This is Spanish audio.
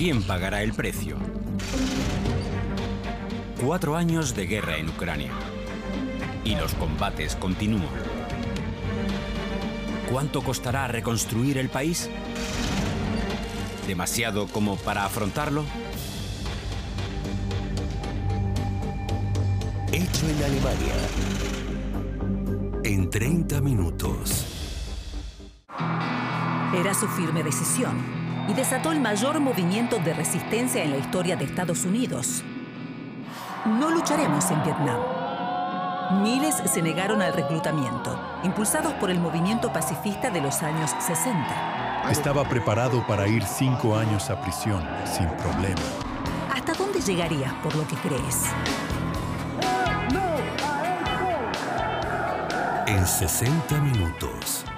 ¿Quién pagará el precio? 4 años de guerra en Ucrania. Y los combates continúan. ¿Cuánto costará reconstruir el país? ¿Demasiado como para afrontarlo? Hecho en Alemania. En 30 minutos. Era su firme decisión y desató el mayor movimiento de resistencia en la historia de Estados Unidos. No lucharemos en Vietnam. Miles se negaron al reclutamiento, impulsados por el movimiento pacifista de los años 60. Estaba preparado para ir 5 años a prisión, sin problema. ¿Hasta dónde llegarías por lo que crees? En 60 minutos.